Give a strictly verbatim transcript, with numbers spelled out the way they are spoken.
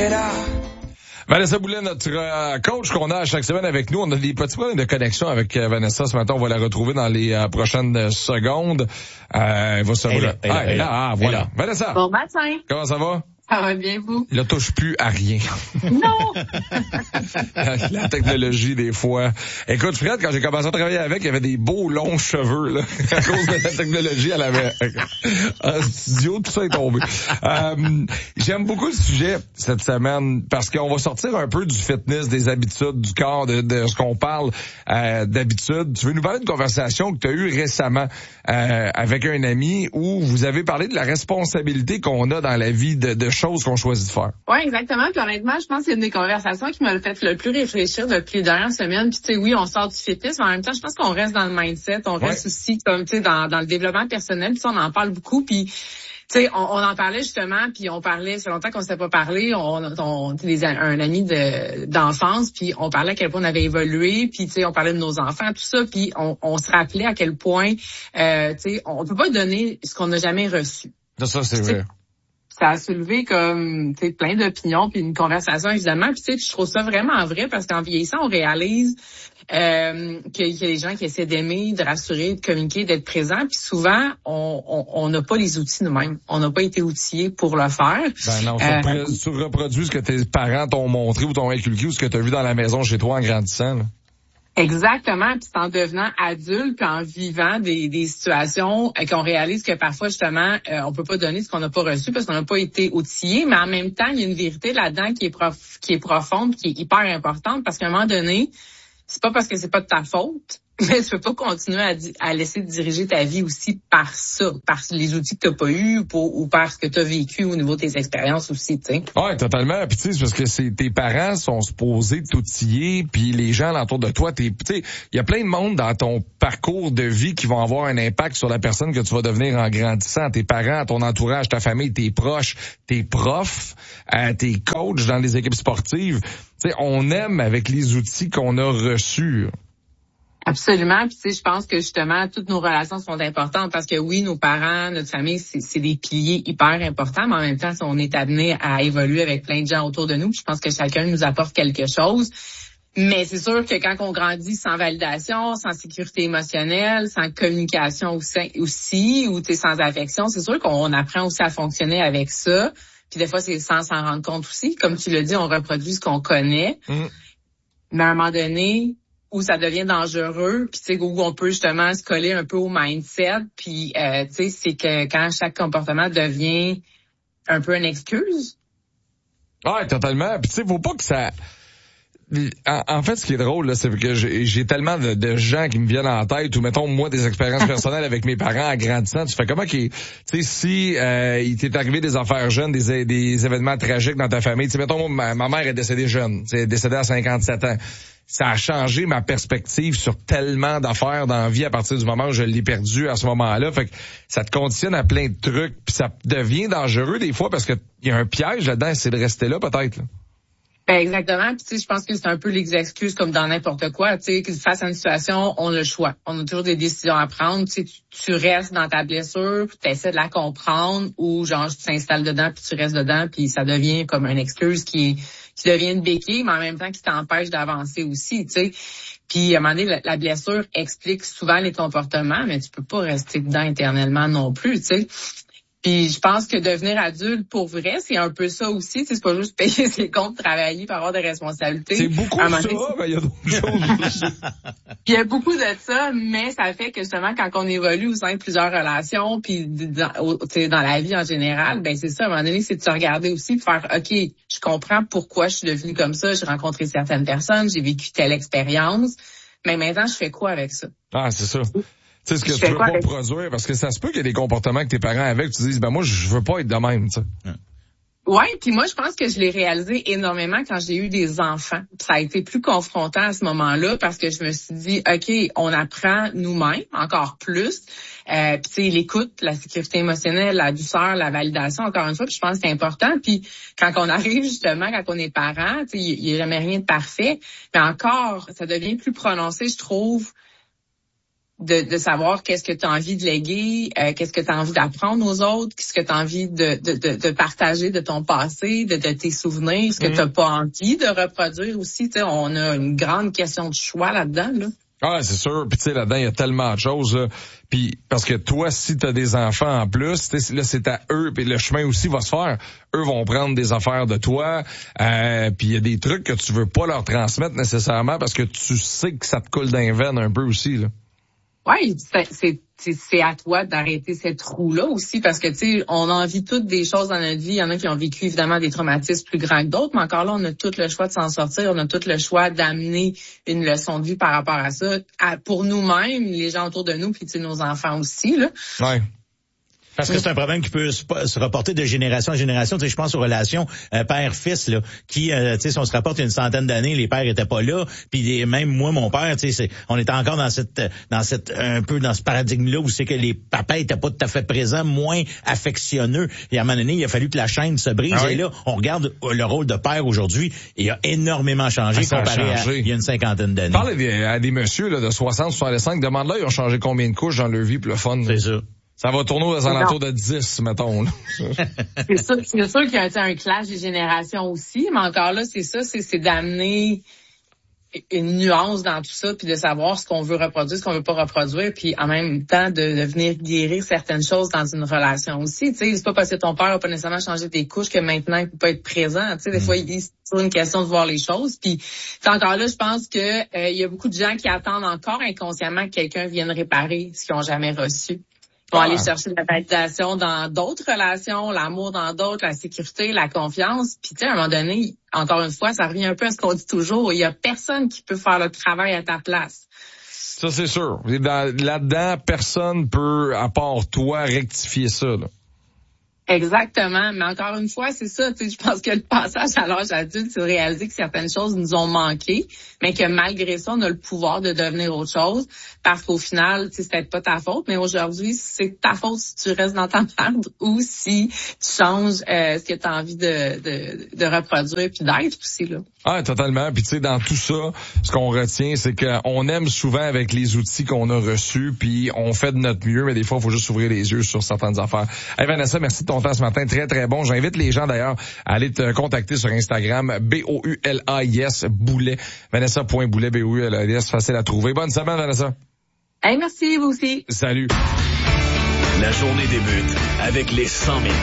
Vanessa Boulet, notre euh, coach qu'on a chaque semaine avec nous. On a des petits problèmes de connexion avec euh, Vanessa ce matin. On va la retrouver dans les euh, prochaines secondes. Euh, elle va se... Elle est là, elle est là, ah, elle est là. Ah, voilà. Vanessa. Bon matin. Comment ça va? Ça va bien, vous? Il ne touche plus à rien. Non! La technologie, des fois. Écoute, Fred, quand j'ai commencé à travailler avec, il y avait des beaux longs cheveux, là. À cause de la technologie, elle avait... En studio, tout ça est tombé. Euh, j'aime beaucoup le sujet cette semaine parce qu'on va sortir un peu du fitness, des habitudes, du corps, de, de ce qu'on parle euh, d'habitude. Tu veux nous parler d'une conversation que tu as eue récemment euh, avec un ami où vous avez parlé de la responsabilité qu'on a dans la vie de, de choses qu'on choisit de faire. Oui, exactement. Puis honnêtement, je pense que c'est une des conversations qui m'a le fait le plus réfléchir depuis les dernières semaines. Puis tu sais, oui, on sort du fitness, mais en même temps, je pense qu'on reste dans le mindset, on reste ouais. aussi comme tu sais dans, dans le développement personnel. Puis on en parle beaucoup. Puis tu sais, on, on en parlait justement, puis on parlait, ça fait longtemps qu'on ne s'était pas parlé, on, on des, un ami de d'enfance, puis on parlait à quel point on avait évolué, puis tu sais, on parlait de nos enfants, tout ça, puis on, on se rappelait à quel point, euh, tu sais, on peut pas donner ce qu'on n'a jamais reçu. Ça, c'est vrai. Ça a soulevé comme tu sais plein d'opinions puis une conversation évidemment, puis tu sais, je trouve ça vraiment vrai parce qu'en vieillissant, on réalise euh, qu'il y a des gens qui essaient d'aimer, de rassurer, de communiquer, d'être présents, puis souvent on on n'a pas les outils nous-mêmes, on n'a pas été outillés pour le faire. Ben non, euh, tu reproduis ce que tes parents t'ont montré ou t'ont inculqué ou ce que tu as vu dans la maison chez toi en grandissant, là. Exactement, puis c'est en devenant adulte puis en vivant des, des situations euh, qu'on réalise que parfois justement euh, on peut pas donner ce qu'on n'a pas reçu parce qu'on n'a pas été outillé, mais en même temps il y a une vérité là-dedans qui est prof, qui est profonde, qui est hyper importante parce qu'à un moment donné, c'est pas parce que c'est pas de ta faute, mais tu peux pas continuer à, à laisser diriger ta vie aussi par ça, par les outils que t'as pas eu pour, ou par ce que t'as vécu au niveau de tes expériences aussi, tu sais. Ouais, totalement. Puis tu sais, parce que c'est tes parents sont supposés t'outiller, puis les gens autour de toi, t'es, tu sais, il y a plein de monde dans ton parcours de vie qui vont avoir un impact sur la personne que tu vas devenir en grandissant. Tes parents, ton entourage, ta famille, tes proches, tes profs, euh, tes coachs dans les équipes sportives. Tu sais, on aime avec les outils qu'on a reçus. Absolument. Puis tu sais, je pense que justement, toutes nos relations sont importantes parce que oui, nos parents, notre famille, c'est, c'est des piliers hyper importants, mais en même temps, on est amené à évoluer avec plein de gens autour de nous. Puis je pense que chacun nous apporte quelque chose. Mais c'est sûr que quand on grandit sans validation, sans sécurité émotionnelle, sans communication aussi, aussi ou tu sais, sans affection, c'est sûr qu'on apprend aussi à fonctionner avec ça. Puis des fois, c'est sans s'en rendre compte aussi. Comme tu l'as dit, on reproduit ce qu'on connaît. Mmh. Mais à un moment donné, où ça devient dangereux, puis tu sais, où on peut justement se coller un peu au mindset, puis euh, tu sais, c'est que quand chaque comportement devient un peu une excuse. Ouais, totalement. Puis tu sais, faut pas que ça... En, en fait, ce qui est drôle, là, c'est que j'ai, j'ai tellement de, de gens qui me viennent en tête, ou mettons, moi, des expériences personnelles avec mes parents en grandissant. Tu fais comment qu'il, tu sais, si euh, il t'est arrivé des affaires jeunes, des, des événements tragiques dans ta famille, tu sais, mettons, ma, ma mère est décédée jeune, tu sais, décédée à cinquante-sept ans. Ça a changé ma perspective sur tellement d'affaires dans la vie à partir du moment où je l'ai perdu à ce moment-là. Fait que ça te conditionne à plein de trucs, puis ça devient dangereux des fois parce que il y a un piège là-dedans, c'est de rester là peut-être, là. Ben exactement. Puis tu sais, je pense que c'est un peu les excuses comme dans n'importe quoi. Tu sais, face à une situation, on a le choix. On a toujours des décisions à prendre. Tu sais, tu, tu restes dans ta blessure, puis tu essaies de la comprendre, ou genre tu t'installes dedans, puis tu restes dedans, puis ça devient comme une excuse qui qui devient une béquille, mais en même temps qui t'empêche d'avancer aussi. Tu sais. Puis à un moment donné, la, la blessure explique souvent les comportements, mais tu peux pas rester dedans éternellement non plus. Tu sais. Puis je pense que devenir adulte, pour vrai, c'est un peu ça aussi. C'est pas juste payer ses comptes, travailler, pour avoir des responsabilités. C'est beaucoup ça, mais il y a d'autres choses. Il y a beaucoup de ça, mais ça fait que justement, quand on évolue au sein de plusieurs relations, puis dans, dans la vie en général, ben c'est ça, à un moment donné, c'est de se regarder aussi, de faire, OK, je comprends pourquoi je suis devenue comme ça, j'ai rencontré certaines personnes, j'ai vécu telle expérience, mais maintenant, je fais quoi avec ça? Ah, c'est ça. Tu sais, ce que je tu veux pas avec... produire, parce que ça se peut qu'il y ait des comportements que tes parents avaient, que tu dises, ben moi, je veux pas être de même, tu sais. Ouais, puis moi, je pense que je l'ai réalisé énormément quand j'ai eu des enfants. Puis ça a été plus confrontant à ce moment-là parce que je me suis dit, OK, on apprend nous-mêmes encore plus. Euh, puis tu sais, l'écoute, la sécurité émotionnelle, la douceur, la validation, encore une fois, puis je pense que c'est important. Puis quand on arrive justement, quand on est parent, tu sais, il n'y a jamais rien de parfait. Mais encore, ça devient plus prononcé, je trouve, de, de savoir qu'est-ce que tu as envie de léguer, euh, qu'est-ce que tu as envie d'apprendre aux autres, qu'est-ce que tu as envie de, de, de, de partager de ton passé, de, de tes souvenirs, ce que mm-hmm. tu n'as pas envie de reproduire aussi. Tu sais, on a une grande question de choix là-dedans, là. Ah, c'est sûr. Puis tu sais, là-dedans, il y a tellement de choses. Là. Puis parce que toi, si t'as des enfants en plus, là, c'est à eux. Puis le chemin aussi va se faire. Eux vont prendre des affaires de toi. Euh, puis il y a des trucs que tu veux pas leur transmettre nécessairement parce que tu sais que ça te coule dans les veines un peu aussi, là. Oui, c'est, c'est, c'est à toi d'arrêter cette roue-là aussi parce que, tu sais, on a envie toutes des choses dans notre vie. Il y en a qui ont vécu, évidemment, des traumatismes plus grands que d'autres, mais encore là, on a tout le choix de s'en sortir. On a tout le choix d'amener une leçon de vie par rapport à ça, à, pour nous-mêmes, les gens autour de nous, puis, tu sais, nos enfants aussi, là. Ouais. Parce que c'est un problème qui peut se, se reporter de génération en génération. Tu sais, je pense aux relations euh, père-fils là, qui, euh, tu sais, si on se rapporte il y a une centaine d'années, les pères étaient pas là. Puis même moi, mon père, tu sais, on était encore dans cette, dans cette, un peu dans ce paradigme-là où c'est que les papas étaient pas tout à fait présents, moins affectionneux. Et à un moment donné, il a fallu que la chaîne se brise. Ah oui? Et là, on regarde le rôle de père aujourd'hui, et il a énormément changé ah, comparé à il y a une cinquantaine d'années. Parle à des, à des messieurs là, de soixante, soixante-cinq, demande-là, ils ont changé combien de couches dans leur vie pour le fun? C'est ça. Ça va tourner aux alentours de dix, mettons, là. c'est sûr, c'est sûr qu'il y a un clash des générations aussi, mais encore là, c'est ça, c'est, c'est d'amener une nuance dans tout ça, puis de savoir ce qu'on veut reproduire, ce qu'on veut pas reproduire, puis en même temps de, de venir guérir certaines choses dans une relation aussi. Tu sais, c'est pas parce que ton père a pas nécessairement changé tes couches que maintenant il peut pas être présent. Tu sais, des fois, il, c'est toujours une question de voir les choses. Puis encore là, je pense que euh, il y a beaucoup de gens qui attendent encore inconsciemment que quelqu'un vienne réparer ce qu'ils ont jamais reçu. Ils vont ah. aller chercher de la validation dans d'autres relations, l'amour dans d'autres, la sécurité, la confiance. Puis tu sais, à un moment donné, encore une fois, ça revient un peu à ce qu'on dit toujours. Il y a personne qui peut faire le travail à ta place. Ça, c'est sûr. Dans, là-dedans, personne peut, à part toi, rectifier ça, là. Exactement, mais encore une fois, c'est ça, tu sais, je pense que le passage à l'âge adulte, c'est de réaliser que certaines choses nous ont manqué, mais que malgré ça, on a le pouvoir de devenir autre chose, parce qu'au final, tu sais, c'est peut-être pas ta faute, mais aujourd'hui, c'est ta faute si tu restes dans ta merde ou si tu changes euh, ce que tu as envie de, de, de reproduire puis d'être aussi, là. Ah, totalement. Puis tu sais, dans tout ça, ce qu'on retient, c'est qu'on aime souvent avec les outils qu'on a reçus, puis on fait de notre mieux, mais des fois, il faut juste ouvrir les yeux sur certaines affaires. Hey Vanessa, merci de ton temps ce matin, très très bon. J'invite les gens d'ailleurs à aller te contacter sur Instagram, B O U L A I S, Boulet, Vanessa.Boulet, B O U L A I S, facile à trouver. Bonne semaine, Vanessa. Hey, merci, vous aussi. Salut. La journée débute avec les cent mille